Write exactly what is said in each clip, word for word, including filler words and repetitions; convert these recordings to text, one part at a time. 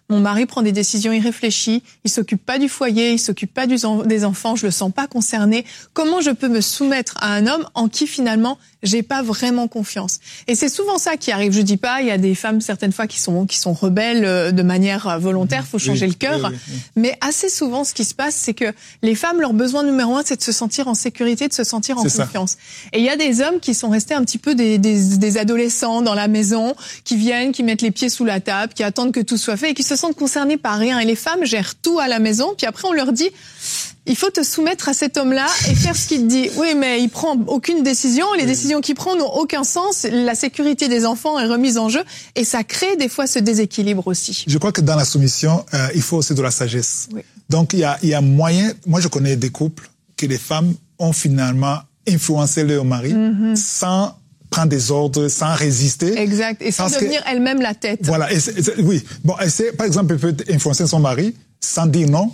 mon mari prend des décisions irréfléchies, il s'occupe pas du foyer, il s'occupe pas du, des enfants, je le sens pas concerné. Comment je peux me soumettre à un homme en qui finalement j'ai pas vraiment confiance? Et c'est souvent ça qui arrive. Je dis pas, il y a des femmes certaines fois qui sont qui sont rebelles de manière volontaire, faut changer oui, le cœur. oui, oui, oui. Mais assez souvent, ce qui se passe, c'est que les femmes, leur besoin numéro un, c'est de se sentir en sécurité, de se sentir en c'est confiance. Ça. Et il y a des hommes qui sont restés un petit peu des, des, des adolescents dans la maison, qui viennent, qui mettent les pieds sous la table, qui attendent que tout soit fait et qui se sentent concernés par rien. Et les femmes gèrent tout à la maison, puis après on leur dit, il faut te soumettre à cet homme-là et faire ce qu'il te dit. Oui, mais il prend aucune décision, les oui. décisions qu'il prend n'ont aucun sens, la sécurité des enfants est remise en jeu et ça crée des fois ce déséquilibre aussi. Je crois que dans la soumission, euh, il faut aussi de la sagesse. Oui. Donc il y a, il y a moyen, moi je connais des couples que les femmes ont finalement influencé leur mari mm-hmm. sans prendre des ordres, sans résister. Exact, et sans devenir que, elle-même la tête. Voilà, et c'est, c'est, oui. Bon, elle sait, par exemple, elle peut influencer son mari sans dire non,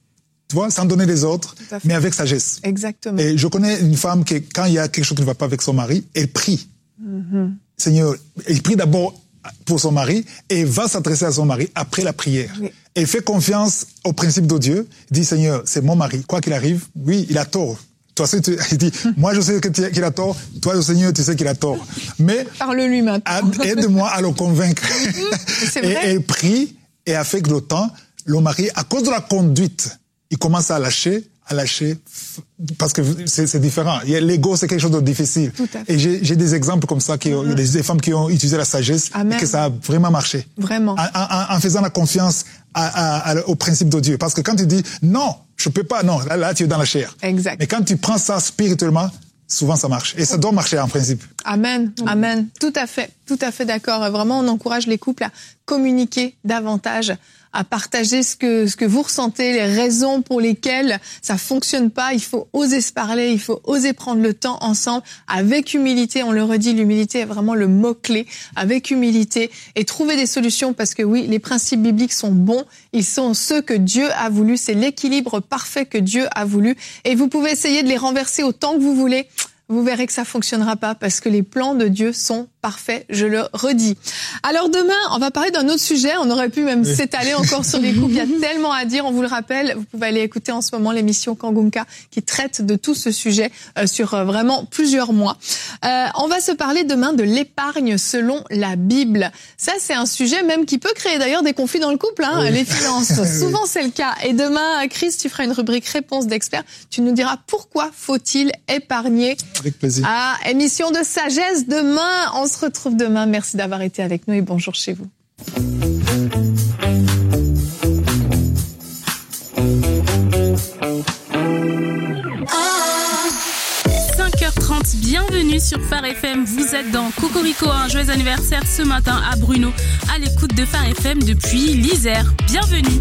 tu vois, sans donner des ordres, mais avec sagesse. Exactement. Et je connais une femme qui, quand il y a quelque chose qui ne va pas avec son mari, elle prie. Mm-hmm. Seigneur, elle prie d'abord pour son mari et va s'adresser à son mari après la prière. Oui. Elle fait confiance au principe de Dieu, dit Seigneur, c'est mon mari, quoi qu'il arrive, oui, il a tort. Toi, tu, il dit, moi je sais qu'il a tort, toi le Seigneur, tu sais qu'il a tort. Mais parle-lui maintenant. Aide-moi à le convaincre. C'est vrai. Et elle prie et avec le temps, le mari, à cause de la conduite, il commence à lâcher, à lâcher, parce que c'est, c'est différent. L'ego, c'est quelque chose de difficile. Tout à fait. Et j'ai, j'ai des exemples comme ça, qui ont, mm-hmm. des, des femmes qui ont utilisé la sagesse, Amen. Et que ça a vraiment marché. Vraiment. En, en, en faisant la confiance à, à, à, au principe de Dieu. Parce que quand tu dis, non, je peux pas, non, là, là, tu es dans la chair. Exact. Mais quand tu prends ça spirituellement, souvent ça marche. Et ça doit marcher en principe. Amen, mmh. amen. Tout à fait, tout à fait d'accord. Vraiment, on encourage les couples à communiquer davantage, à partager ce que ce que vous ressentez, les raisons pour lesquelles ça fonctionne pas. Il faut oser se parler, il faut oser prendre le temps ensemble, avec humilité. On le redit, l'humilité est vraiment le mot-clé. Avec humilité et trouver des solutions, parce que oui, les principes bibliques sont bons. Ils sont ceux que Dieu a voulu. C'est l'équilibre parfait que Dieu a voulu. Et vous pouvez essayer de les renverser autant que vous voulez. Vous verrez que ça fonctionnera pas parce que les plans de Dieu sont parfaits, je le redis. Alors demain, on va parler d'un autre sujet. On aurait pu même oui. s'étaler encore sur les couples. Il y a tellement à dire. On vous le rappelle, vous pouvez aller écouter en ce moment l'émission Kangumka qui traite de tout ce sujet euh, sur euh, vraiment plusieurs mois. Euh, on va se parler demain de l'épargne selon la Bible. Ça, c'est un sujet même qui peut créer d'ailleurs des conflits dans le couple, hein, oui. les finances. Souvent, c'est le cas. Et demain, Chris, tu feras une rubrique réponse d'experts. Tu nous diras pourquoi faut-il épargner. Avec plaisir. Ah, émission de sagesse demain. On se retrouve demain. Merci d'avoir été avec nous et bonjour chez vous. cinq heures trente, bienvenue sur Phare F M. Vous êtes dans Cocorico, un joyeux anniversaire ce matin à Bruno, à l'écoute de Phare F M depuis l'Isère. Bienvenue.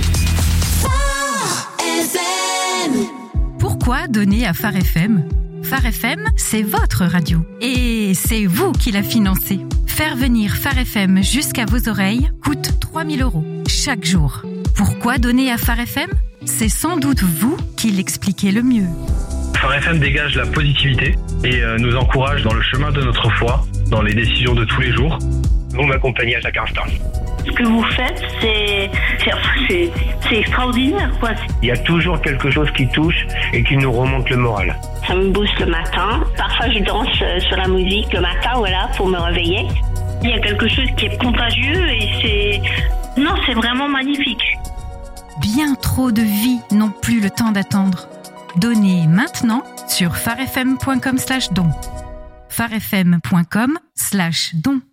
Phare F M. Pourquoi donner à Phare F M ? Phare F M, c'est votre radio. Et c'est vous qui la financez. Faire venir Phare F M jusqu'à vos oreilles coûte trois mille euros chaque jour. Pourquoi donner à Phare F M ? C'est sans doute vous qui l'expliquez le mieux. Phare F M dégage la positivité et euh, nous encourage dans le chemin de notre foi, dans les décisions de tous les jours. Vous m'accompagnez à chaque instant. Ce que vous faites, c'est, c'est, c'est, c'est extraordinaire, quoi. Il y a toujours quelque chose qui touche et qui nous remonte le moral. Ça me booste le matin. Parfois, je danse sur la musique le matin, voilà, pour me réveiller. Il y a quelque chose qui est contagieux et c'est... Non, c'est vraiment magnifique. Bien trop de vies n'ont plus le temps d'attendre. Donnez maintenant sur pharefm point com slash don. pharefm point com slash don.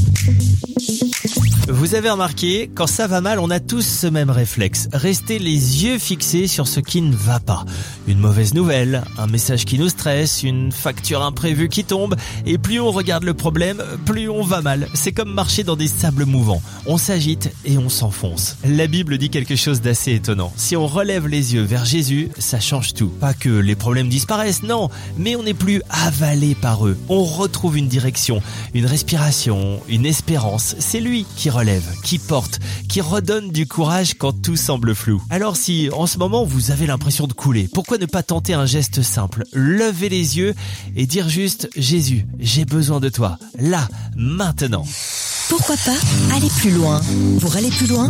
Vous avez remarqué, quand ça va mal, on a tous ce même réflexe. Rester les yeux fixés sur ce qui ne va pas. Une mauvaise nouvelle, un message qui nous stresse, une facture imprévue qui tombe. Et plus on regarde le problème, plus on va mal. C'est comme marcher dans des sables mouvants. On s'agite et on s'enfonce. La Bible dit quelque chose d'assez étonnant. Si on relève les yeux vers Jésus, ça change tout. Pas que les problèmes disparaissent, non. Mais on n'est plus avalé par eux. On retrouve une direction, une respiration, une espérance. C'est lui qui relève, qui porte, qui redonne du courage quand tout semble flou. Alors si, en ce moment, vous avez l'impression de couler, pourquoi ne pas tenter un geste simple ? Lever les yeux et dire juste « Jésus, j'ai besoin de toi, là, maintenant ». Pourquoi pas aller plus loin ? Pour aller plus loin,